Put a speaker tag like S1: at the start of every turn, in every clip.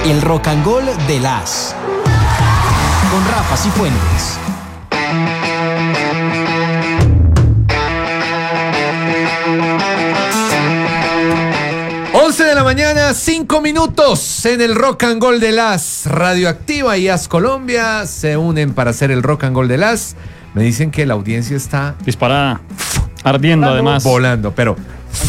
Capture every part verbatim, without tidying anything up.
S1: El Rock and Roll de las con Rafa Cifuentes.
S2: once de la mañana, cinco minutos en el Rock and Roll de las. Radioactiva y As Colombia se unen para hacer el Rock and Roll de las. Me dicen que la audiencia está
S3: disparada, ardiendo además.
S2: Volando, pero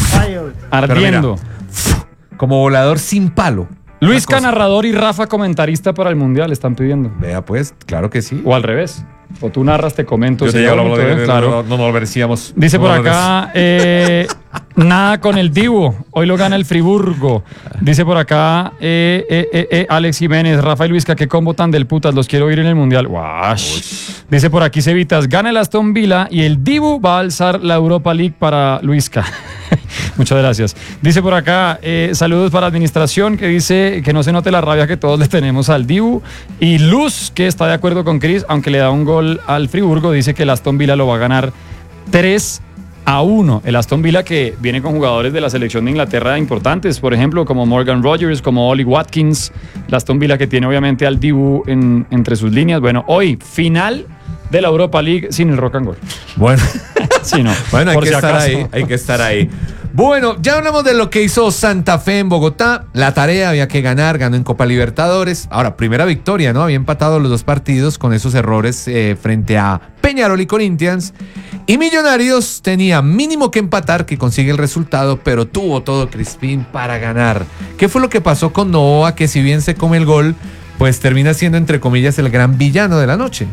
S3: ardiendo.
S2: Pero mira, como volador sin palo.
S3: Luisca narrador y Rafa comentarista para el Mundial están pidiendo.
S2: Vea pues, claro que sí.
S3: O al revés. O tú narras, te comento.
S2: Yo te
S3: sería
S2: digo,
S3: bonito,
S2: lo,
S3: ¿eh?
S2: no,
S3: Claro.
S2: no, no, no lo veríamos.
S3: Dice
S2: no
S3: por
S2: lo
S3: acá, eh, nada con el Dibu. Hoy lo gana el Friburgo. Dice por acá, eh, eh, eh, eh, Alex Jiménez, Rafa y Luisca, qué combo tan del putas, los quiero oír en el Mundial. Wash. Dice por aquí Cevitas, gana el Aston Villa y el Dibu va a alzar la Europa League para Luisca. Muchas gracias. Dice por acá, eh, saludos para administración, que dice que no se note la rabia que todos le tenemos al Dibu. Y Luz, que está de acuerdo con Chris, aunque le da un gol al Friburgo, dice que el Aston Villa lo va a ganar tres a uno. El Aston Villa que viene con jugadores de la selección de Inglaterra importantes, por ejemplo, como Morgan Rogers, como Ollie Watkins. El Aston Villa que tiene obviamente al Dibu en, entre sus líneas. Bueno, hoy, final de la Europa League sin el Rock and Roll.
S2: Bueno,
S3: sí, no,
S2: bueno hay
S3: por
S2: que
S3: si
S2: estar
S3: acaso.
S2: ahí, hay que estar ahí. Bueno, ya hablamos de lo que hizo Santa Fe en Bogotá. La tarea había que ganar, ganó en Copa Libertadores. Ahora, primera victoria, ¿no? Había empatado los dos partidos con esos errores eh, frente a Peñarol y Corinthians. Y Millonarios tenía mínimo que empatar, que consigue el resultado, pero tuvo todo Crispín para ganar. ¿Qué fue lo que pasó con Novoa, que si bien se come el gol, pues termina siendo, entre comillas, el gran villano de la noche?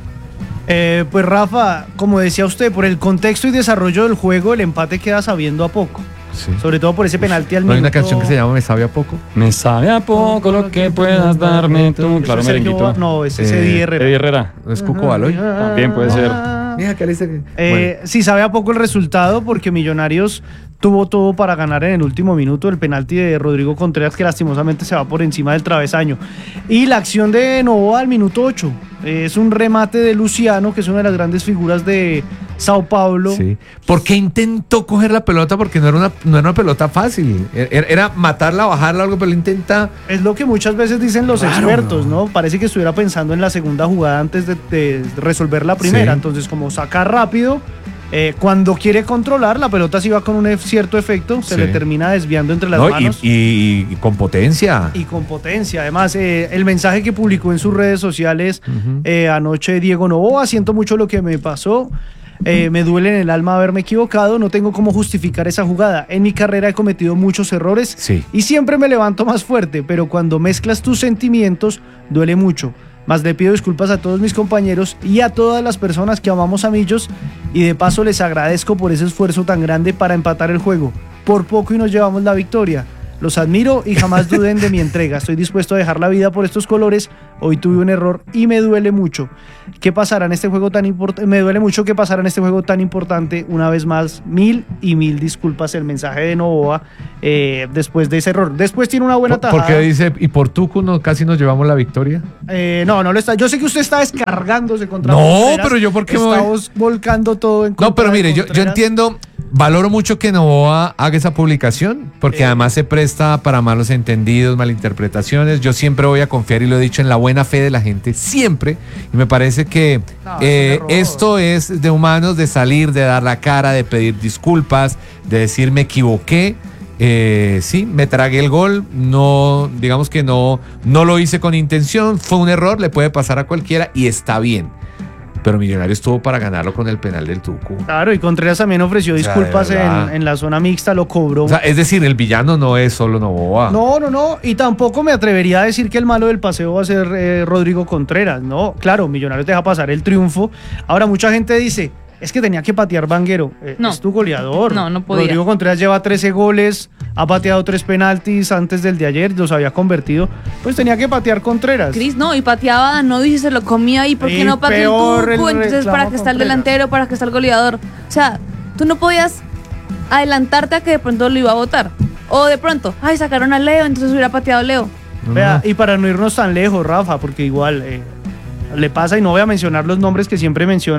S4: Eh, pues Rafa, como decía usted, por el contexto y desarrollo del juego, el empate queda sabiendo a poco.
S2: Sí.
S4: Sobre todo por ese penalti al
S2: ¿No
S4: minuto.
S2: hay una canción que se llama Me sabe a poco?
S3: Me sabe a poco lo que puedas darme tú. Claro,
S4: Ese es Sergio-
S3: merenguito.
S4: No, ese es
S2: Eh,
S4: Eddie Herrera.
S3: Eddie Herrera.
S2: ¿No es Cuco Baloy?
S3: También puede ser.
S2: Mira, que le dice que...
S4: Eh, sí, sabe a poco el resultado porque Millonarios tuvo todo para ganar en el último minuto, el penalti de Rodrigo Contreras que lastimosamente se va por encima del travesaño. Y la acción de Novoa al minuto ocho. Eh, es un remate de Luciano, que es una de las grandes figuras de Sao Paulo.
S2: Sí. ¿Por qué intentó coger la pelota? Porque no era una, no era una pelota fácil. Era, era matarla, bajarla, algo, pero él intenta...
S4: Es lo que muchas veces dicen los
S2: Claro,
S4: expertos,
S2: ¿no?
S4: ¿no? Parece que estuviera pensando en la segunda jugada antes de, de resolver la primera.
S2: Sí.
S4: Entonces, como sacar rápido, eh, cuando quiere controlar, la pelota sí va con un cierto efecto, se
S2: Sí.
S4: le termina desviando entre las
S2: No, y,
S4: manos.
S2: y- y con potencia.
S4: Y con potencia. Además, eh, el mensaje que publicó en sus redes sociales
S2: Ujú.
S4: eh, anoche Diego Novoa, siento mucho lo que me pasó. Eh, me duele en el alma haberme equivocado, no tengo cómo justificar esa jugada. En mi carrera he cometido muchos errores
S2: Sí.
S4: y siempre me levanto más fuerte, pero cuando mezclas tus sentimientos duele mucho. Más le pido disculpas a todos mis compañeros y a todas las personas que amamos a Millos y de paso les agradezco por ese esfuerzo tan grande para empatar el juego. Por poco y nos llevamos la victoria. Los admiro y jamás duden de mi entrega. Estoy dispuesto a dejar la vida por estos colores. Hoy tuve un error y me duele mucho. ¿Qué pasará en este juego tan importante? Me duele mucho que pasará en este juego tan importante. Una vez más, mil y mil disculpas. El mensaje de Novoa eh, después de ese error. Después tiene una buena
S2: ¿Por,
S4: tajada.
S2: por qué dice, y por Tucu no, casi nos llevamos la victoria?
S4: Eh, no, no lo está. Yo sé que usted está descargándose contra
S2: No,
S4: Contreras.
S2: pero yo ¿por qué me voy?
S4: Estamos volcando todo en contra
S2: No, pero
S4: de
S2: mire, yo, yo
S4: Contreras.
S2: entiendo, valoro mucho que Novoa haga esa publicación, porque
S4: Eh.
S2: además se presta para malos entendidos, malinterpretaciones. Yo siempre voy a confiar, y lo he dicho, en la buena fe de la gente, siempre. Y me parece que
S4: No,
S2: eh,
S4: es un error.
S2: esto es de humanos, de salir, de dar la cara, de pedir disculpas, de decir me equivoqué. Eh, sí, me tragué el gol, no, digamos que no, no lo hice con intención, fue un error, le puede pasar a cualquiera y está bien. Pero Millonarios estuvo para ganarlo con el penal del Tucu.
S4: Claro, y Contreras también ofreció
S2: O sea,
S4: disculpas
S2: de verdad.
S4: en, en la zona mixta, lo cobró.
S2: O sea, es decir, el villano no es solo Novoa.
S4: No, no, no. Y tampoco me atrevería a decir que el malo del paseo va a ser eh, Rodrigo Contreras. No, claro, Millonarios deja pasar el triunfo. Ahora, mucha gente dice, es que tenía que patear Vanguero. Eh,
S5: No.
S4: Es tu goleador.
S5: No, no podía.
S4: Rodrigo Contreras lleva trece goles, ha pateado tres penaltis antes del de ayer, los había convertido. Pues tenía que patear Contreras.
S5: Cris, no, y pateaba, no dice, se lo comía ahí, ¿por qué
S4: Y
S5: no pateó el
S4: peor el
S5: Tucu? Entonces,
S4: reclamo
S5: ¿para qué está el
S4: Contreras?
S5: delantero? ¿Para qué está el goleador? O sea, tú no podías adelantarte a que de pronto lo iba a votar. O de pronto, ay, sacaron a Leo, entonces hubiera pateado a Leo.
S4: Vea, y para no irnos tan lejos, Rafa, porque igual eh, le pasa, y no voy a mencionar los nombres que siempre mencionan,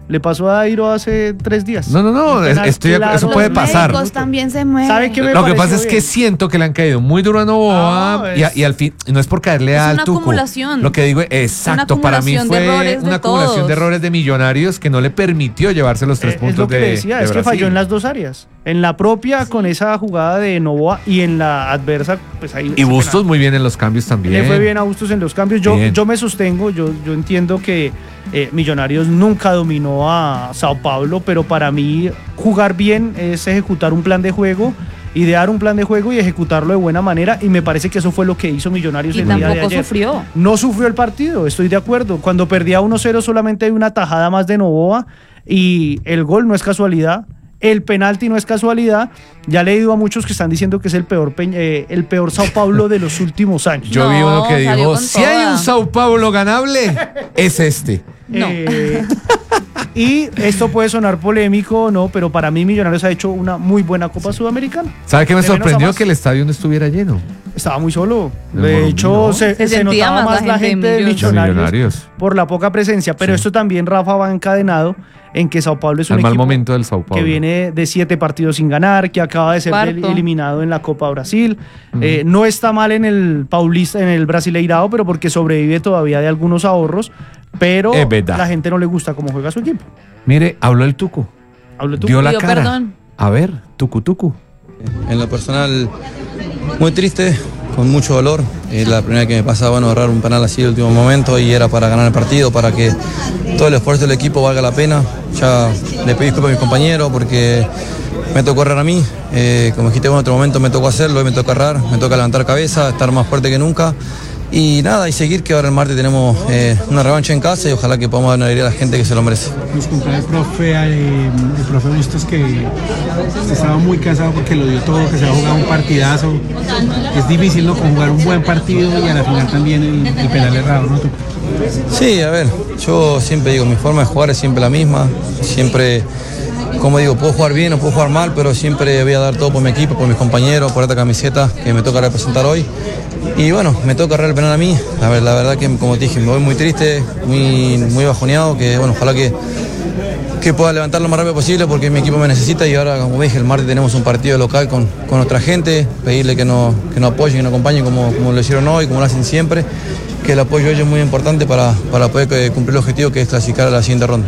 S4: Le pasó a Dairo hace tres días.
S2: No, no, no,
S4: Un
S2: es-
S4: penal
S2: estoy de acuerdo,
S4: claro.
S2: eso puede
S5: Los
S2: pasar.
S5: médicos también se mueven.
S4: ¿Sabe qué me
S2: Lo que
S4: pareció
S2: pasa es que
S4: bien?
S2: siento que le han caído muy duro a Novoa
S4: No,
S2: y, a-
S4: es-
S2: y al fin, y no es por caerle
S5: Es
S2: al
S5: una
S2: Tucu.
S5: acumulación.
S2: Lo que digo, exacto, para mí
S5: acumulación de
S2: fue
S5: errores de
S2: una acumulación
S5: todos.
S2: de errores de Millonarios que no le permitió llevarse los tres
S4: Eh,
S2: puntos
S4: es lo que
S2: de,
S4: le decía,
S2: de
S4: es que
S2: Brasil.
S4: falló en las dos áreas. En la propia con esa jugada de Novoa y en la adversa, pues ahí.
S2: Y
S4: ese
S2: Bustos
S4: penal.
S2: muy bien en los cambios también.
S4: Le fue bien a Bustos en los cambios. Yo,
S2: Bien.
S4: yo me sostengo, yo, yo entiendo que eh, Millonarios nunca dominó a Sao Paulo, pero para mí jugar bien es ejecutar un plan de juego, idear un plan de juego y ejecutarlo de buena manera. Y me parece que eso fue lo que hizo Millonarios
S5: Y
S4: el día de
S5: tampoco
S4: ayer.
S5: sufrió.
S4: No sufrió el partido, estoy de acuerdo. Cuando perdía uno cero solamente hay una tajada más de Novoa y el gol no es casualidad. El penalti no es casualidad. Ya he leído a muchos que están diciendo que es el peor, Peñ- eh, el peor Sao Paulo de los últimos años.
S2: Yo vi
S5: No,
S2: uno que
S5: salió
S2: dijo,
S5: con
S2: si hay
S5: toda.
S2: un Sao Paulo ganable, es este.
S5: No.
S4: Eh, y esto puede sonar polémico, ¿no? Pero para mí Millonarios ha hecho una muy buena Copa Sudamericana.
S2: ¿Sabe qué me
S4: De menos a
S2: sorprendió?
S4: más.
S2: Que el estadio no estuviera lleno.
S4: Estaba muy solo.
S2: El
S4: De
S2: Morumbi,
S4: hecho,
S2: ¿no?
S4: se,
S5: Se
S4: se
S5: sentía
S4: notaba
S5: más
S4: más la gente de
S5: Millos.
S4: Millonarios,
S2: Millonarios.
S4: por la poca presencia. Pero
S2: Sí.
S4: esto también, Rafa, va encadenado en que Sao Paulo es un
S2: Al mal
S4: equipo
S2: momento del Sao Paulo.
S4: que viene de siete partidos sin ganar, que acaba de ser
S5: Cuarto.
S4: el- eliminado en la Copa Brasil. Eh, no está mal en el Paulista, en el Brasileirao, pero porque sobrevive todavía de algunos ahorros. Pero
S2: Es verdad.
S4: la gente no le gusta cómo juega su equipo.
S2: Mire, habló el Tucu.
S4: Habla tú.
S2: Dio la
S5: Pidió
S2: cara.
S5: perdón.
S2: A ver, Tucu Tucu.
S6: En lo personal, muy triste, con mucho dolor. Es la primera vez que me pasa, bueno, agarrar un penal así de último momento y era para ganar el partido, para que todo el esfuerzo del equipo valga la pena. Ya le pedí disculpas a mis compañeros porque me tocó errar a mí. Eh, como dijiste, bueno, en otro momento me tocó hacerlo, hoy me toca errar, me toca levantar cabeza, estar más fuerte que nunca. Y nada, y seguir que ahora el martes tenemos eh, una revancha en casa y ojalá que podamos dar una alegría a la gente que se lo merece.
S7: Nos contaba el profe, eh, el profe Bustos que usted estaba muy cansado porque lo dio todo, que se va a jugar un partidazo. Es difícil, ¿no? Con jugar un buen partido y a la final también el, el penal errado, ¿no?
S6: Sí, a ver, yo siempre digo, mi forma de jugar es siempre la misma, siempre, como digo, puedo jugar bien o puedo jugar mal, pero siempre voy a dar todo por mi equipo, por mis compañeros, por esta camiseta que me toca representar hoy. Y bueno, me toca agarrar el penal a mí, a ver, la verdad que como te dije, me voy muy triste, muy, muy bajoneado, que bueno, ojalá que, que pueda levantar lo más rápido posible porque mi equipo me necesita y ahora, como dije, el martes tenemos un partido local con, con otra gente, pedirle que nos, que nos apoyen, que nos acompañen como, como lo hicieron hoy, como lo hacen siempre, que el apoyo de ellos es muy importante para, para poder eh, cumplir el objetivo que es clasificar a la siguiente ronda.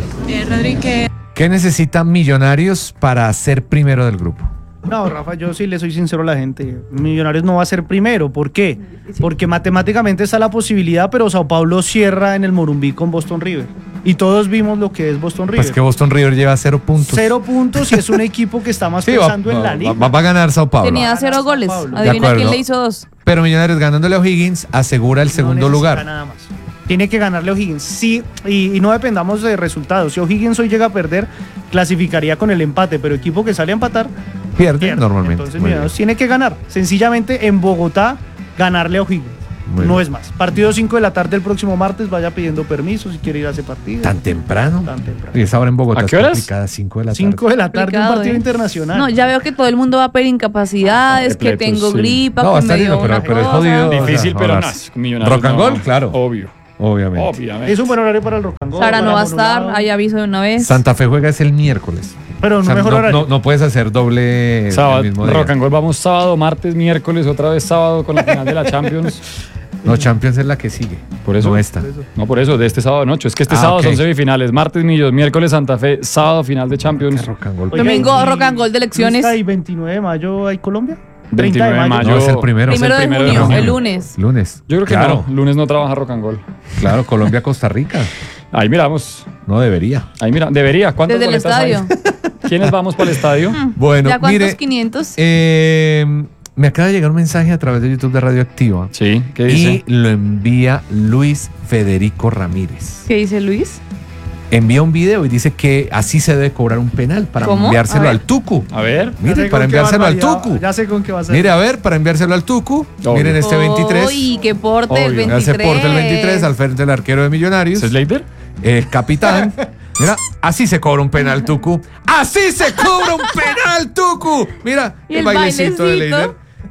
S2: ¿Qué necesitan Millonarios para ser primero del grupo?
S4: No, Rafa, yo sí le soy sincero a la gente. Millonarios no va a ser primero. ¿Por qué? Porque matemáticamente está la posibilidad, pero Sao Paulo cierra en el Morumbí con Boston River. Y todos vimos lo que es Boston River.
S2: Pues que Boston River lleva cero puntos.
S4: Cero puntos y es un equipo que está más
S2: Sí, va,
S4: pensando en la
S2: va-
S4: liga.
S2: va- va a ganar Sao Paulo.
S5: Tenía
S4: Ganar
S5: cero
S4: Sao
S5: goles.
S4: Paulo.
S5: Adivina
S2: De acuerdo.
S5: quién le hizo dos.
S2: Pero Millonarios ganándole a O'Higgins asegura el segundo
S4: No necesita
S2: lugar.
S4: nada más. Tiene que ganarle a O'Higgins. Sí, y, y no dependamos de resultados. Si O'Higgins hoy llega a perder, clasificaría con el empate, pero equipo que sale a empatar,
S2: Pierde,
S4: pierde.
S2: normalmente.
S4: Entonces,
S2: Muy
S4: Millonarios
S2: bien.
S4: tiene que ganar. Sencillamente en Bogotá, ganarle a O'Higgins.
S2: Muy
S4: no
S2: bien.
S4: es más. Partido cinco de la tarde el próximo martes, vaya pidiendo permiso si quiere ir a ese partido.
S2: ¿Tan temprano?
S4: Tan temprano.
S2: Y esa hora en Bogotá
S3: ¿A qué
S2: es
S3: horas?
S2: complicada, cinco de la tarde.
S4: cinco de la tarde, un
S5: Complicado,
S4: partido
S5: ¿eh?
S4: internacional.
S5: No, ya veo que todo el mundo va a pedir incapacidades, que
S3: Repletos,
S5: tengo
S3: sí.
S5: gripa,
S2: No, va a
S5: que
S2: estar
S5: me dio
S2: lleno, pero-
S5: una
S2: pero es
S5: cosa.
S2: jodido.
S3: Difícil,
S2: O sea,
S3: pero no.
S2: ahora-
S3: es Millonarios,
S2: Rock and
S3: no.
S2: Roll, claro.
S3: Obvio.
S2: Obviamente.
S3: Obviamente.
S4: Es un buen horario para el rock and roll,
S5: Sara no
S4: para
S5: va a
S4: el
S5: estar,
S4: Monolado,
S5: hay aviso de una vez.
S2: Santa Fe juega es el miércoles.
S4: Pero
S2: O
S4: no
S2: sea,
S4: mejor
S2: no,
S4: horario.
S2: no- no puedes hacer doble
S3: Sábado,
S2: el mismo día.
S3: Rock and Roll vamos sábado, martes, miércoles, otra vez sábado con la final de la Champions.
S2: No, Champions es la que sigue.
S3: Por eso.
S2: No esta.
S3: No, por eso, de este sábado noche. Es que este
S2: Ah,
S3: sábado
S2: ok.
S3: son semifinales. Martes Millos, miércoles Santa Fe, sábado final de Champions.
S2: Rock and roll.
S4: Oiga,
S5: Domingo,
S4: y-
S5: rock and roll de elecciones.
S4: ¿Y veintinueve de mayo hay Colombia?
S3: veintinueve de mayo.
S2: No, es el primero.
S3: es el
S5: Primero de
S3: primero de
S5: junio,
S3: junio.
S5: el lunes.
S2: Lunes.
S3: Yo creo que
S2: claro,
S3: no, lunes no trabaja Rock and Roll.
S2: Claro, Colombia, Costa Rica.
S3: Ahí miramos,
S2: No debería.
S3: ahí mira, debería. ¿Cuántas
S5: Desde el
S3: boletas hay?
S5: estadio.
S3: ¿Quiénes vamos para el estadio?
S2: Bueno,
S5: ¿Ya cuántos?
S2: mire,
S5: quinientos.
S2: eh, me acaba de llegar un mensaje a través de YouTube de Radioactiva
S3: Sí, ¿qué dice?
S2: y lo envía Luis Federico Ramírez.
S5: ¿Qué dice Luis?
S2: Envía un video y dice que así se debe cobrar un penal para
S5: ¿Cómo?
S2: enviárselo
S5: A ver.
S2: al Tucu.
S3: A ver.
S4: Ya
S2: Mire,
S4: sé
S2: para
S4: con qué
S2: enviárselo al
S4: barbaridad-
S2: Tucu.
S4: Ya sé con qué va a ser.
S2: Mire, a ver, para enviárselo al Tucu.
S3: Obvio.
S2: Miren este veintitrés.
S5: Uy, qué porte el
S3: Obvio.
S2: Ya
S5: veintitrés.
S2: se porta el veintitrés al frente del arquero de Millonarios.
S3: ¿Es Slater?
S2: El capitán. Mira, así se cobra un penal, Tucu. ¡Así se cobra un penal, Tucu! Mira,
S5: Y
S2: el,
S5: el
S2: bailecito de
S5: bailecito.
S2: Leider.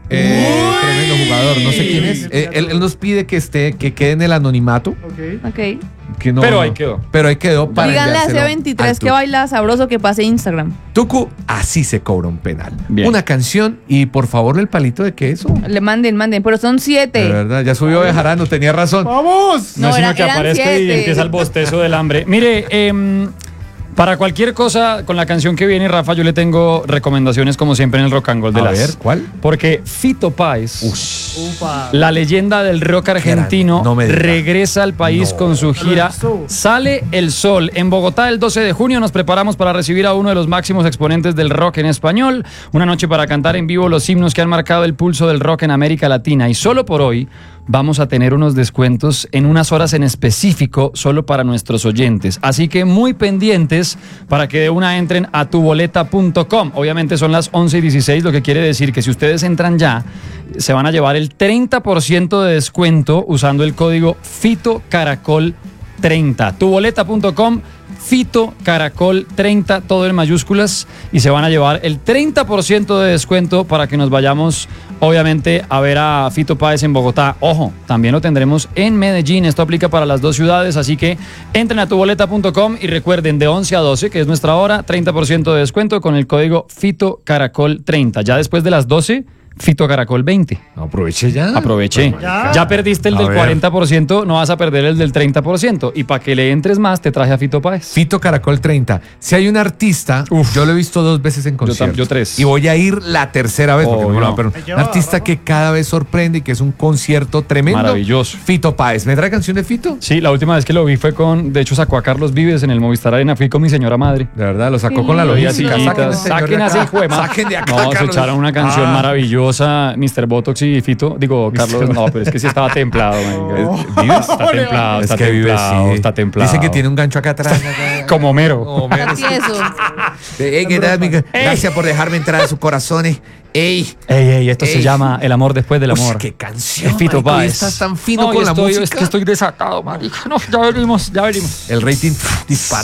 S2: Eh, tremendo jugador, no sé quién es. Eh, él, él nos pide que esté, que quede en el anonimato.
S4: Ok.
S5: Ok.
S2: Que no,
S3: Pero ahí
S2: no.
S3: quedó.
S2: Pero ahí quedó para
S5: Díganle a
S2: enviárselo
S5: C veintitrés
S2: al
S5: que
S2: Tucu.
S5: baila sabroso que pase Instagram.
S2: Tucu, así se cobra un penal.
S3: Bien.
S2: Una canción y por favor el palito de queso.
S5: Le manden, manden, pero son
S2: De
S5: siete.
S2: verdad, ya subió Bejarano, tenía razón.
S4: ¡Vamos!
S3: No,
S5: No,
S3: es sino
S5: era-
S3: que
S5: eran
S3: aparezca y
S5: siete.
S3: empieza el bostezo del hambre. Mire, em, para cualquier cosa con la canción que viene, Rafa, yo le tengo recomendaciones como siempre en el Rock and Roll de
S2: A
S3: las.
S2: ver, ¿cuál?
S3: Porque Fito Páez,
S4: Upa.
S3: la leyenda del rock argentino,
S2: no me diga.
S3: regresa al país
S2: No.
S3: con su gira
S4: visto?
S3: Sale el Sol. En Bogotá el doce de junio nos preparamos para recibir a uno de los máximos exponentes del rock en español. Una noche para cantar en vivo los himnos que han marcado el pulso del rock en América Latina. Y solo por hoy vamos a tener unos descuentos en unas horas en específico solo para nuestros oyentes. Así que muy pendientes para que de una entren a tu boleta punto com. Obviamente son las once y dieciséis, lo que quiere decir que si ustedes entran ya, se van a llevar el treinta por ciento de descuento usando el código Fito Caracol treinta. tu boleta punto com, Fito Caracol treinta, todo en mayúsculas, y se van a llevar el treinta por ciento de descuento para que nos vayamos, obviamente, a ver a Fito Páez en Bogotá. Ojo, también lo tendremos en Medellín. Esto aplica para las dos ciudades, así que entren a tu boleta punto com y recuerden, de once a doce, que es nuestra hora, treinta por ciento de descuento con el código Fito Caracol treinta. Ya después de las doce, Fito Caracol veinte.
S2: Aproveche ya.
S3: Aproveché.
S4: Ya.
S3: Ya perdiste el
S2: A
S3: del
S2: ver.
S3: cuarenta por ciento, no vas a perder el del treinta por ciento. Y para que le entres más, te traje a Fito Páez.
S2: Fito Caracol treinta. Si hay un artista,
S3: Uf.
S2: yo lo he visto dos veces en concierto.
S3: yo tres.
S2: Y voy a ir la tercera vez porque no me lo
S3: Obvio.
S2: voy a perder. Un artista que cada vez sorprende y que es un concierto tremendo.
S3: Maravilloso.
S2: Fito Páez. ¿Me trae canción de Fito?
S3: Sí, la última vez que lo vi fue con, de hecho sacó a Carlos Vives en el Movistar Arena, fui con mi señora madre.
S2: De verdad, lo sacó
S5: Sí.
S2: con la
S3: Lo vi
S2: logística.
S3: así,
S2: Saquen, ese señor
S3: saquen
S2: de
S3: así,
S2: acá.
S3: hijo de ma-
S2: Saquen de acá,
S3: No, se
S2: Carlos.
S3: echaron una canción
S2: Ah.
S3: maravillosa, mister Botox y Fito. Digo, Carlos, no, pero es que sí estaba templado. marica.
S2: ¿Vives?
S3: Está templado,
S2: Es
S3: está
S2: que vive,
S3: templado,
S2: sí.
S3: está templado.
S2: Dicen que tiene un gancho acá atrás.
S3: Como Homero.
S2: Oh, man.
S5: Así eso.
S2: Ey, ¿qué tal, amiga? Gracias por dejarme entrar a sus corazones. Ey.
S3: Ey, ey, esto se
S2: Ey.
S3: llama El amor después del amor.
S2: Uy, qué canción.
S3: Es Fito
S2: marico, y
S3: Páez.
S2: estás tan fino
S3: No,
S2: con
S3: y
S2: la
S3: estoy,
S2: música.
S3: Es que estoy desatado, marica. No, ya venimos, ya venimos.
S2: El rating pff, dispara.